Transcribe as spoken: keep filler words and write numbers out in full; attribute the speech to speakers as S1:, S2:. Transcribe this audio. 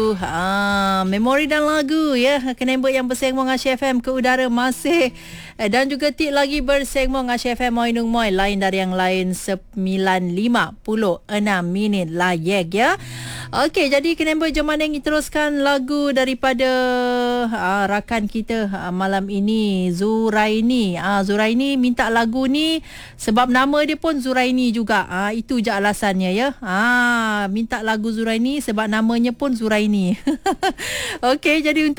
S1: Ah, memori dan lagu ya. Kenembek yang bersengmong Asia F M ke udara masih eh, dan juga tik lagi bersengmong Asia F M Moi Nung Moi lain dari yang lain sembilan lima puluh enam minit layek ya. Okey, jadi Kenembek jom mana yang teruskan lagu daripada ah, rakan kita ah, malam ini Zuraini. Ah, Zuraini minta lagu ni sebab nama dia pun Zuraini juga. Ah, itu je alasannya ya. Ah, minta lagu Zuraini sebab namanya pun Zuraini. Okey, jadi untuk